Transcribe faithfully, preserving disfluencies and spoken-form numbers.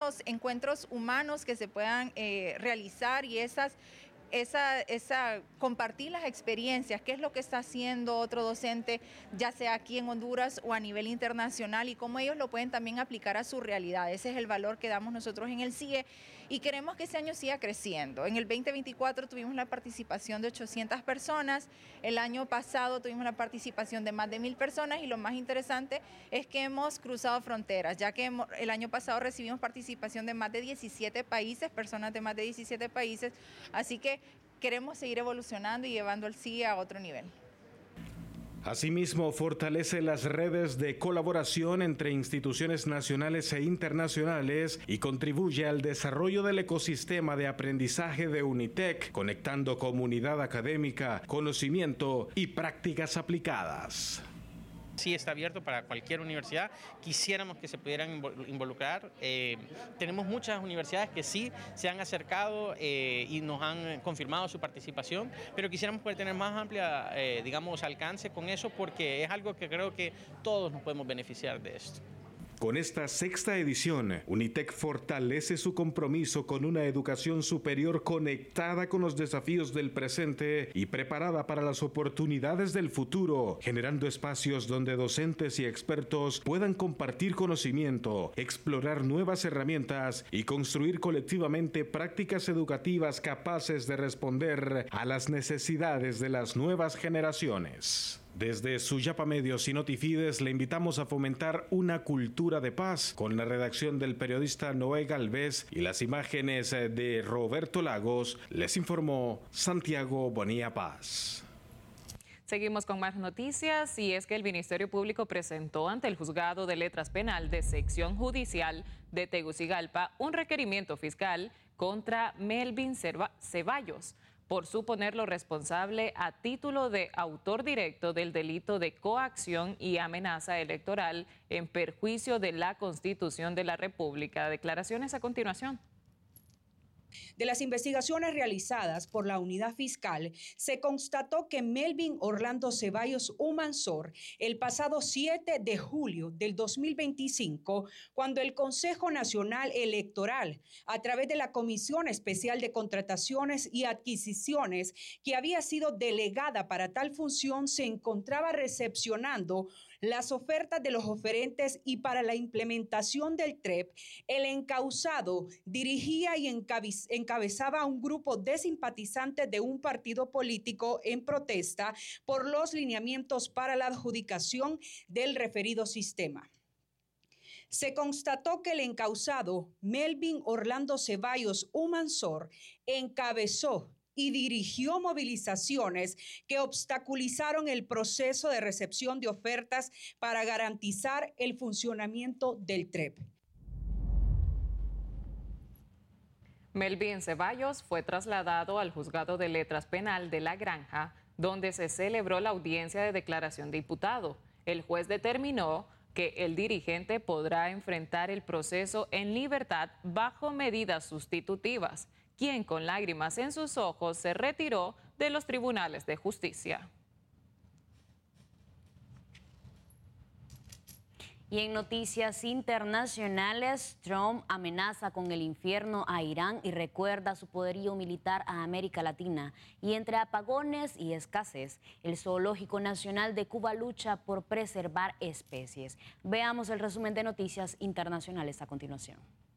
mismos encuentros humanos que se puedan eh, realizar y esas Esa, esa, compartir las experiencias, qué es lo que está haciendo otro docente, ya sea aquí en Honduras o a nivel internacional, y cómo ellos lo pueden también aplicar a su realidad. Ese es el valor que damos nosotros en el C I E y queremos que este año siga creciendo. En el veinte veinticuatro tuvimos la participación de ochocientas personas, el año pasado tuvimos la participación de más de mil personas y lo más interesante es que hemos cruzado fronteras, ya que hemos, el año pasado recibimos participación de más de diecisiete países, personas de más de diecisiete países, así que queremos seguir evolucionando y llevando el C I E a otro nivel. Asimismo, fortalece las redes de colaboración entre instituciones nacionales e internacionales y contribuye al desarrollo del ecosistema de aprendizaje de UNITEC, conectando comunidad académica, conocimiento y prácticas aplicadas. Sí, está abierto para cualquier universidad. Quisiéramos que se pudieran involucrar. Eh, tenemos muchas universidades que sí se han acercado eh, y nos han confirmado su participación, pero quisiéramos poder tener más amplia, eh, digamos, alcance con eso, porque es algo que creo que todos nos podemos beneficiar de esto. Con esta sexta edición, UNITEC fortalece su compromiso con una educación superior conectada con los desafíos del presente y preparada para las oportunidades del futuro, generando espacios donde docentes y expertos puedan compartir conocimiento, explorar nuevas herramientas y construir colectivamente prácticas educativas capaces de responder a las necesidades de las nuevas generaciones. Desde Suyapa Medios y Notifides le invitamos a fomentar una cultura de paz con la redacción del periodista Noé Galvez y las imágenes de Roberto Lagos. Les informó Santiago Bonilla Paz. Seguimos con más noticias y es que el Ministerio Público presentó ante el Juzgado de Letras Penal de Sección Judicial de Tegucigalpa un requerimiento fiscal contra Melvin Ceballos por suponerlo responsable a título de autor directo del delito de coacción y amenaza electoral en perjuicio de la Constitución de la República. Declaraciones a continuación. De las investigaciones realizadas por la unidad fiscal, se constató que Melvin Orlando Ceballos Humansor, el pasado siete de julio del dos mil veinticinco, cuando el Consejo Nacional Electoral, a través de la Comisión Especial de Contrataciones y Adquisiciones, que había sido delegada para tal función, se encontraba recepcionando las ofertas de los oferentes y para la implementación del T R E P, el encausado dirigía y encabezaba encabezaba a un grupo de simpatizantes de un partido político en protesta por los lineamientos para la adjudicación del referido sistema. Se constató que el encausado Melvin Orlando Ceballos Humansor encabezó y dirigió movilizaciones que obstaculizaron el proceso de recepción de ofertas para garantizar el funcionamiento del T R E P. Melvin Ceballos fue trasladado al Juzgado de Letras Penal de La Granja, donde se celebró la audiencia de declaración de imputado. El juez determinó que el dirigente podrá enfrentar el proceso en libertad bajo medidas sustitutivas, quien con lágrimas en sus ojos se retiró de los tribunales de justicia. Y en noticias internacionales, Trump amenaza con el infierno a Irán y recuerda su poderío militar a América Latina. Y entre apagones y escasez, el Zoológico Nacional de Cuba lucha por preservar especies. Veamos el resumen de noticias internacionales a continuación.